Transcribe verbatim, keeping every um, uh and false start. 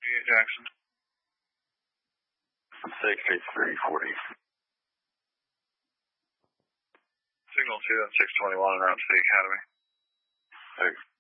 Jackson. sixty-three forty. Signal two and six twenty-one around City Academy. Thanks.